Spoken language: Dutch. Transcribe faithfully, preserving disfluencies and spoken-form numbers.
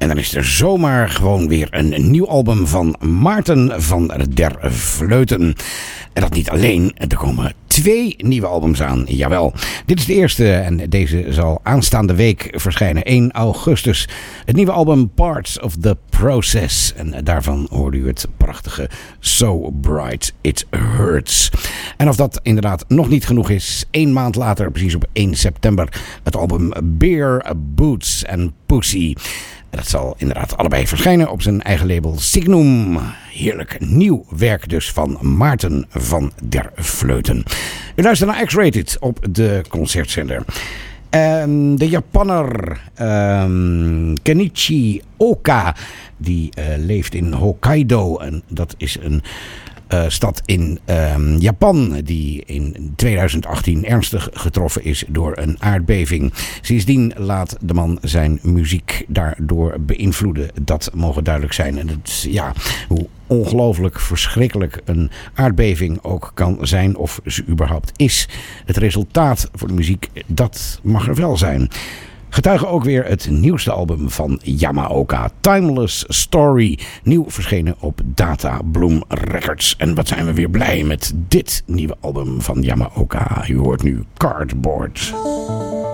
En dan is er zomaar gewoon weer een nieuw album van Maarten van der Vleuten. En dat niet alleen, er komen twee nieuwe albums aan. Jawel, dit is de eerste en deze zal aanstaande week verschijnen, één augustus. Het nieuwe album Parts of the Process. En daarvan hoorde u het prachtige So Bright It Hurts. En of dat inderdaad nog niet genoeg is, één maand later, precies op één september, het album Beer, Boots and Pussy. En dat zal inderdaad allebei verschijnen op zijn eigen label Signum. Heerlijk nieuw werk dus van Maarten van der Vleuten. U luistert naar X-Rated op de concertzender. Um, de Japanner um, Kenichi Oka, die uh, leeft in Hokkaido. En dat is een uh, stad in um, Japan die in tweeduizend achttien ernstig getroffen is door een aardbeving. Sindsdien laat de man zijn muziek daardoor beïnvloeden. Dat mogen duidelijk zijn. En het, ja, hoe ongelooflijk verschrikkelijk een aardbeving ook kan zijn, of ze überhaupt is. Het resultaat voor de muziek, dat mag er wel zijn. Getuige ook weer het nieuwste album van Yamaoka, Timeless Story. Nieuw verschenen op Data Bloom Records. En wat zijn we weer blij met dit nieuwe album van Yamaoka. U hoort nu Cardboard.